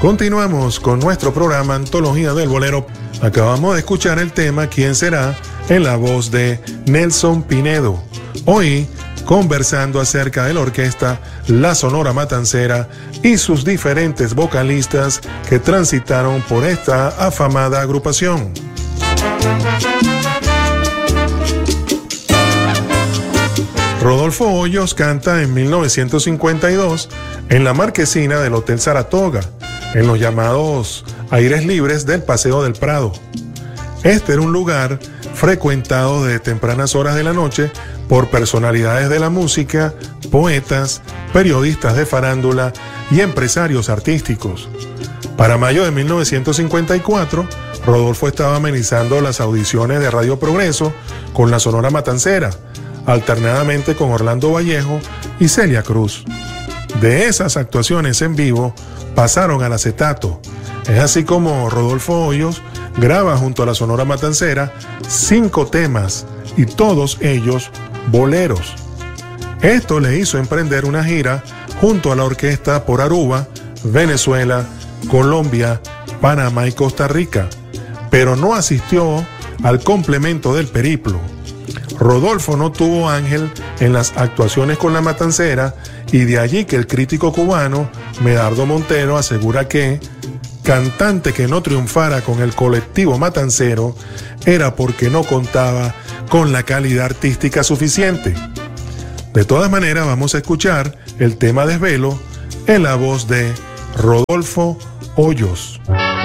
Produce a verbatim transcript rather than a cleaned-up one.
Continuamos con nuestro programa Antología del Bolero. Acabamos de escuchar el tema ¿Quién será? En la voz de Nelson Pinedo. Hoy conversando acerca de la orquesta La Sonora Matancera y sus diferentes vocalistas que transitaron por esta afamada agrupación. Rodolfo Hoyos canta en mil novecientos cincuenta y dos en la marquesina del Hotel Saratoga, en los llamados aires libres del Paseo del Prado. Este era un lugar frecuentado desde tempranas horas de la noche por personalidades de la música, poetas, periodistas de farándula y empresarios artísticos. Para mayo de mil novecientos cincuenta y cuatro, Rodolfo estaba amenizando las audiciones de Radio Progreso con la Sonora Matancera, alternadamente con Orlando Vallejo y Celia Cruz. De esas actuaciones en vivo pasaron al acetato. Es así como Rodolfo Hoyos graba junto a la Sonora Matancera cinco temas y todos ellos boleros. Esto le hizo emprender una gira junto a la orquesta por Aruba, Venezuela, Colombia, Panamá y Costa Rica, pero no asistió al complemento del periplo. Rodolfo no tuvo ángel en las actuaciones con la Matancera y de allí que el crítico cubano Medardo Montero asegura que cantante que no triunfara con el colectivo matancero era porque no contaba con la calidad artística suficiente. De todas maneras, vamos a escuchar el tema Desvelo en la voz de Rodolfo Hoyos.